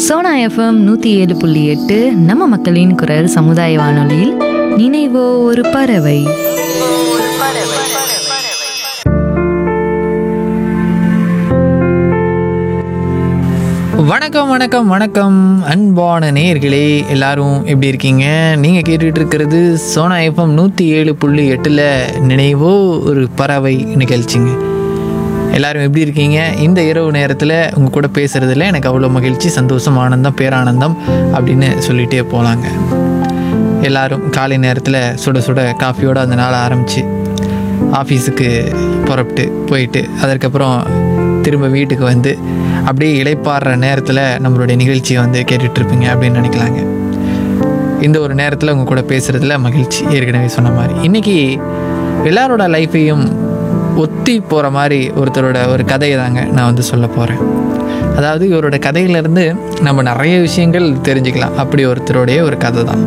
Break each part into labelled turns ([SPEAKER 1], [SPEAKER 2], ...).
[SPEAKER 1] Sona FM 107.8 நம்ம மக்களின் குரல் சமுதாய வானொலியில் நினைவோ ஒரு பறவை.
[SPEAKER 2] வணக்கம் வணக்கம் வணக்கம் அன்பான நேயர்களே, எல்லாரும் எப்படி இருக்கீங்க? நீங்கள் கேட்டுட்டு இருக்கிறது சோனா எஃப்எம் 107.8 நினைவோ ஒரு பறவை நிகழ்ச்சிங்க. எல்லாரும் எப்படி இருக்கீங்க? இந்த இரவு நேரத்தில் உங்கள் கூட பேசுகிறதுல எனக்கு அவ்வளோ மகிழ்ச்சி, சந்தோஷம், ஆனந்தம், பேரானந்தம் அப்படின்னு சொல்லிகிட்டே போகலாங்க. எல்லாரும் காலை நேரத்தில் சுட சுட காஃபியோடு அந்த நாளை ஆரம்பித்து ஆஃபீஸுக்கு புறப்பட்டு போயிட்டு அதுக்கப்புறம் திரும்ப வீட்டுக்கு வந்து அப்படியே இளைப்பாடுற நேரத்தில் நம்மளுடைய நிகழ்ச்சியை வந்து கேட்டுட்ருப்பீங்க அப்படின்னு நினைக்கலாங்க. இந்த ஒரு நேரத்தில் உங்கள் கூட பேசுகிறதுல மகிழ்ச்சி. ஏற்கனவே சொன்ன மாதிரி இன்றைக்கி எல்லாரோட லைஃப்பையும் ஒத்தி போகிற மாதிரி ஒருத்தரோட ஒரு கதையை தாங்க நான் வந்து சொல்ல போகிறேன். அதாவது இவரோட கதையிலேருந்து நம்ம நிறைய விஷயங்கள் தெரிஞ்சுக்கலாம். அப்படி ஒருத்தருடைய ஒரு கதை தான்.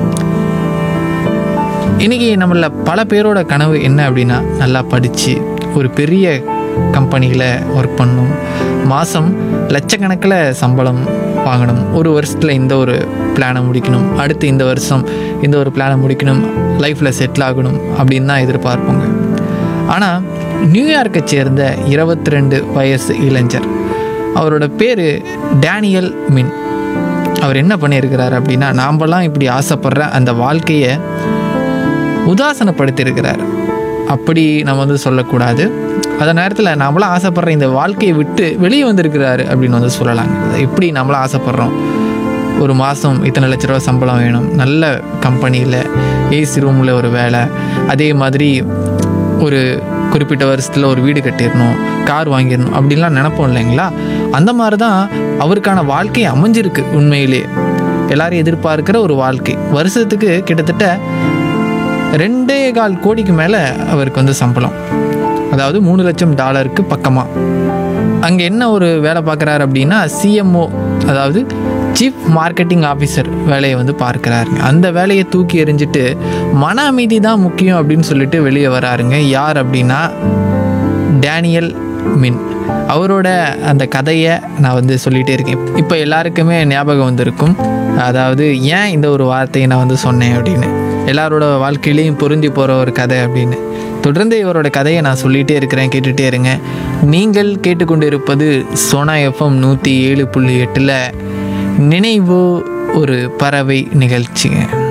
[SPEAKER 2] இன்றைக்கி நம்மள பல பேரோட கனவு என்ன அப்படின்னா, நல்லா படித்து ஒரு பெரிய கம்பெனியில் ஒர்க் பண்ணணும், மாதம் லட்சக்கணக்கில் சம்பளம் வாங்கணும், ஒரு வருஷத்தில் இந்த ஒரு பிளானை முடிக்கணும், அடுத்து இந்த வருஷம் இந்த ஒரு பிளானை முடிக்கணும், லைஃப்பில் செட்டில் ஆகணும் அப்படின்னு தான் எதிர்பார்ப்போங்க. ஆனால் நியூயார்க்கை சேர்ந்த 22 வயசு இளைஞர், அவரோட பேர் டேனியல் மின். அவர் என்ன பண்ணியிருக்கிறார் அப்படின்னா, நாம்பலாம் இப்படி ஆசைப்படுற அந்த வாழ்க்கையை உதாசனப்படுத்தியிருக்கிறார். அப்படி நம்ம வந்து சொல்லக்கூடாது. அந்த நேரத்தில் நம்மளாம் ஆசைப்படுற இந்த வாழ்க்கையை விட்டு வெளியே வந்திருக்கிறாரு அப்படின்னு வந்து சொல்லலாங்க. எப்படி நம்மளாம் ஆசைப்படுறோம், ஒரு மாதம் இத்தனை லட்ச ரூபா சம்பளம் வேணும், நல்ல கம்பெனியில் ஏசி ரூமில் ஒரு வேலை, அதே மாதிரி ஒரு குறிப்பிட்ட வருஷத்தில் ஒரு வீடு கட்டிடணும், கார் வாங்கிடணும் அப்படின்லாம் நினைப்போம் இல்லைங்களா? அந்த மாதிரி தான் அவருக்கான வாழ்க்கை அமைஞ்சிருக்கு. உண்மையிலே எல்லாரும் எதிர்பார்க்கிற ஒரு வாழ்க்கை. வருஷத்துக்கு கிட்டத்தட்ட $2.25 கோடிக்கு மேலே அவருக்கு வந்து சம்பளம், அதாவது $3 லட்சம் பக்கமாக. அங்கே என்ன ஒரு வேலை பார்க்குறாரு அப்படின்னா, சிஎம்ஓ, அதாவது சீஃப் மார்க்கெட்டிங் ஆஃபீஸர் வேலையை வந்து பார்க்குறாருங்க. அந்த வேலையை தூக்கி எறிஞ்சிட்டு மன அமைதி தான் முக்கியம் அப்படின்னு சொல்லிட்டு வெளியே வராருங்க. யார் அப்படின்னா டேனியல் மின். அவரோட அந்த கதையை நான் வந்து சொல்லிகிட்டே இருக்கேன். இப்போ எல்லாருக்குமே ஞாபகம் வந்திருக்கும், அதாவது ஏன் இந்த ஒரு வார்த்தையை நான் வந்து சொன்னேன் அப்படின்னு. எல்லாரோட வாழ்க்கையிலையும் பொருந்தி போகிற ஒரு கதை அப்படின்னு. தொடர்ந்து இவரோட கதையை நான் சொல்லிகிட்டே இருக்கிறேன், கேட்டுகிட்டே இருங்க. நீங்கள் கேட்டுக்கொண்டு இருப்பது சோனா எஃப்எம் 107.8 நினைவு ஒரு பறவை நிகழ்ச்சிங்க.